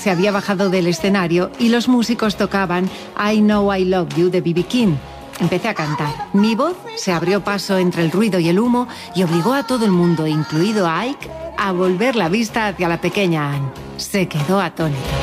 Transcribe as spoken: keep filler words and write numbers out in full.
se había bajado del escenario y los músicos tocaban I Know I Love You de B B King. Empecé a cantar. Mi voz se abrió paso entre el ruido y el humo y obligó a todo el mundo, incluido a Ike, a volver la vista hacia la pequeña Anne. Se quedó atónita.